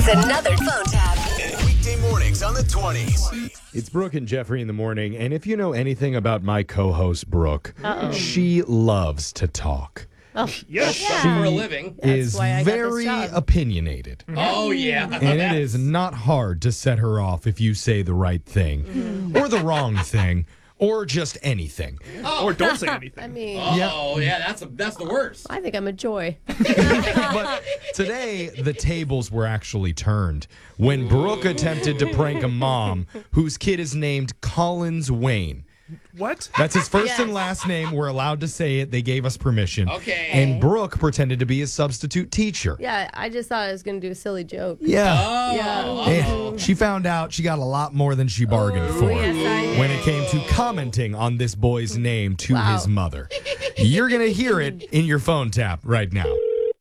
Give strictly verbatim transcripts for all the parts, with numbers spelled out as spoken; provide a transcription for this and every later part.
It's another phone tap. Weekday mornings on the twenties. It's Brooke and Jeffrey in the morning, and if you know anything about my co-host, Brooke, Uh-oh. she loves to talk. Oh, Yes, yeah. for a living. Is why I got this very job. opinionated. Oh, yeah. And it is not hard to set her off if you say the right thing, Mm-hmm. or the wrong thing, or just anything. Or don't say anything. I mean, Oh, yeah, that's a, that's the worst. I think I'm a joy. But today, the tables were actually turned when Brooke attempted to prank a mom whose kid is named Collins Wayne. What? That's his first and Yes. last name. We're allowed to say it. They gave us permission. Okay. And Brooke pretended to be his substitute teacher. Yeah, I just thought I was going to do a silly joke. Yeah. Oh, Yeah. And she found out she got a lot more than she bargained Oh, for yes, I when it came to commenting on this boy's name to Wow. his mother. You're going to hear it in your phone tap right now.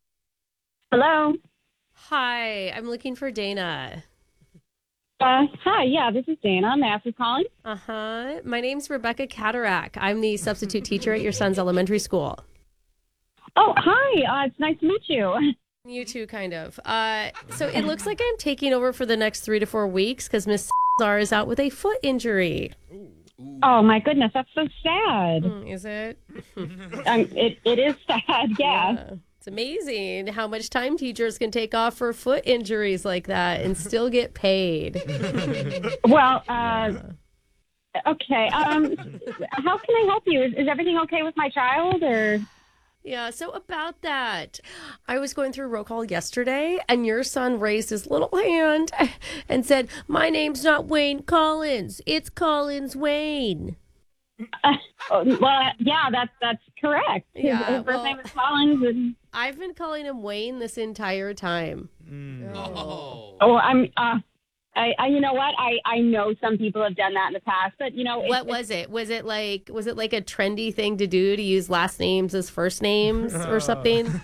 Hello. Hi, I'm looking for Dana. Uh, hi. Yeah, this is Dana. Master calling. Uh-huh. My name's Rebecca Cataract. I'm the substitute teacher at your son's elementary school. Oh, hi. Uh, it's nice to meet you. You too, kind of. Uh, so it looks like I'm taking over for the next three to four weeks because Miss Czar is out with a foot injury. Oh my goodness, that's so sad. Hmm, Is it? Um, it it is sad. Yeah. It's amazing how much time teachers can take off for foot injuries like that and still get paid. Well, uh, okay. Um, how can I help you? Is, is everything okay with my child? Or Yeah, so about that, I was going through roll call yesterday, and your son raised his little hand and said, "My name's not Wayne Collins. It's Collins Wayne." uh, well, yeah, that's that's correct. His, Yeah, his first well- name is Collins. And, I've been calling him Wayne this entire time. Oh. oh, I'm. Uh, I, I, you know what? I, I know some people have done that in the past, but you know, What it's, was it? Was it like was it like a trendy thing to do to use last names as first names or something?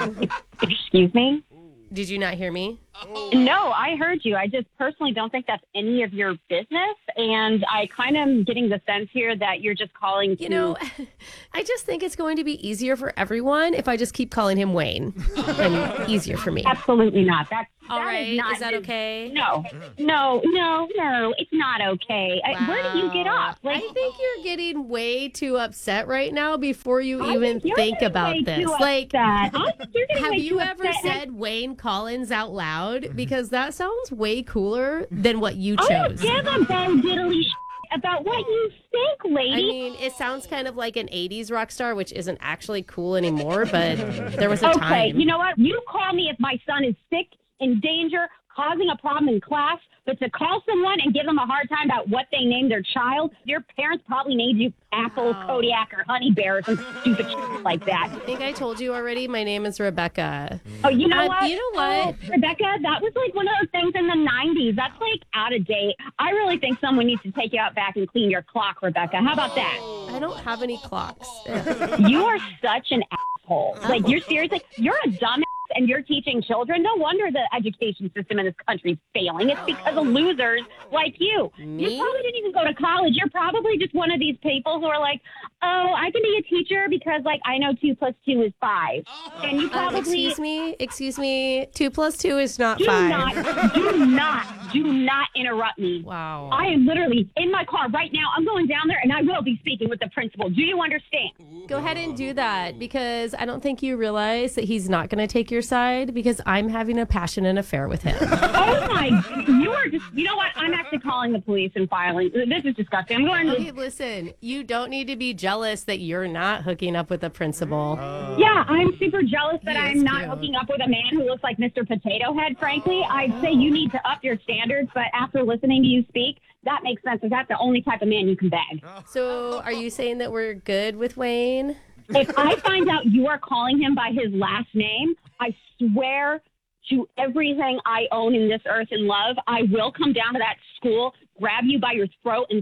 excuse me. Did you not hear me? No, I heard you. I just personally don't think that's any of your business. And I kind of am getting the sense here that you're just calling to... You know, I just think it's going to be easier for everyone if I just keep calling him Wayne. And easier for me. Absolutely not. That's, All that right. Is, not Is that his- okay? No, no, no, no. It's not okay. I, where do you get Wow. off? Like, I think you're getting way too upset right now before you I even you're think getting about way this. too Like, upset. I think you're getting have way you too ever upset. said Wayne Collins out loud? Because that sounds way cooler than what you I don't chose. give a bell diddly sh- about what you think, lady. I mean, it sounds kind of like an eighties rock star, which isn't actually cool anymore, but there was a Okay, time. you know what? You call me if my son is sick, in danger, causing a problem in class, but to call someone and give them a hard time about what they named their child, your parents probably named you Apple, Wow. Kodiak, or Honey Bear or some stupid shit like that. I think I told you already. My name is Rebecca. Oh, you know Uh, what? you know what? Oh, Rebecca, that was like one of those things in the nineties. That's like out of date. I really think someone needs to take you out back and clean your clock, Rebecca. How about that? I don't have any clocks. You are such an asshole. Like, you're seriously, you're a dumbass and you're teaching children. No wonder the education system in this country is failing. It's because of losers like you. Me? You probably didn't even go to college. You're probably just one of these people who are like, oh, I can be a teacher because, like, I know two plus two is five. And you Um, probably... excuse me, excuse me. Two plus two is not Do five. not, do not, do not interrupt me. Wow. I am literally in my car right now. I'm going down there, and I will be speaking with the principal. Do you understand? Go ahead and do that because I don't think you realize that he's not going to take your side because I'm having a passionate affair with him. Oh my! You are just. You know what? I'm actually calling the police and filing. This is disgusting. I'm going. Okay, To, listen, you don't need to be jealous that you're not hooking up with the principal. yeah, I'm super jealous that He I'm is not cute. hooking up with a man who looks like Mister Potato Head. Frankly, I'd say you need to up your standards. But after listening to you speak, that makes sense. Is that the only type of man you can bag? So are you saying that we're good with Wayne? If I find out you are calling him by his last name, I swear to everything I own in this earth and love, I will come down to that school, grab you by your throat, and